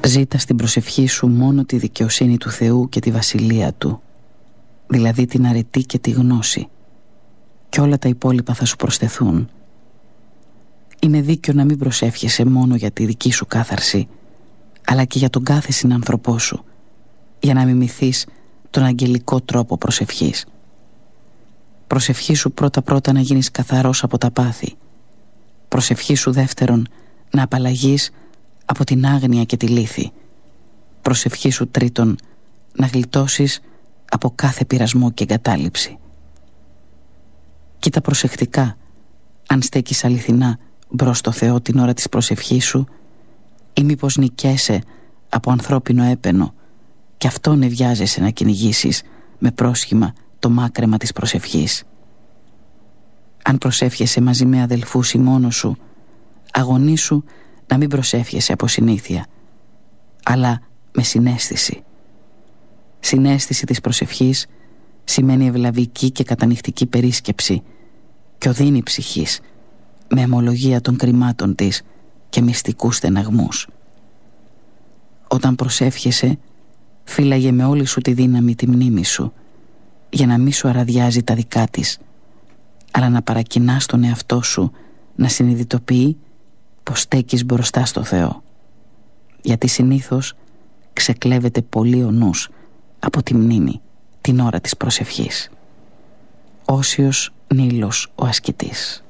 Ζήτα στην προσευχή σου μόνο τη δικαιοσύνη του Θεού και τη βασιλεία Του, δηλαδή την αρετή και τη γνώση, και όλα τα υπόλοιπα θα σου προσθεθούν. Είναι δίκαιο να μην προσεύχεσαι μόνο για τη δική σου κάθαρση, αλλά και για τον κάθε συνάνθρωπό σου, για να μιμηθείς τον αγγελικό τρόπο προσευχής. Προσευχήσου πρώτα να γίνεις καθαρός από τα πάθη. Προσευχήσου δεύτερον να απαλλαγείς από την άγνοια και τη λύθη. Προσευχήσου τρίτον να γλιτώσεις από κάθε πειρασμό και εγκατάλειψη. Κοίτα προσεκτικά αν στέκεις αληθινά μπρος στο Θεό την ώρα της προσευχής σου, ή μήπως νικέσαι από ανθρώπινο έπαινο και αυτόν ευιάζεσαι να κυνηγήσεις με πρόσχημα το μάκρεμα της προσευχής. Αν προσεύχεσαι μαζί με αδελφούς ή μόνος σου, αγωνίσου να μην προσεύχεσαι από συνήθεια, αλλά με συναίσθηση. Συναίσθηση της προσευχής σημαίνει ευλαβική και κατανυχτική περίσκεψη και οδύνη ψυχής με αιμολογία των κρυμάτων της και μυστικούς στεναγμούς. Όταν προσεύχεσαι, φύλαγε με όλη σου τη δύναμη τη μνήμη σου, για να μη σου αραδιάζει τα δικά της, αλλά να παρακινάς τον εαυτό σου να συνειδητοποιεί πως στέκεις μπροστά στο Θεό, γιατί συνήθως ξεκλέβεται πολύ ο νους από τη μνήμη την ώρα της προσευχής. Όσιος Νείλος ο ασκητής.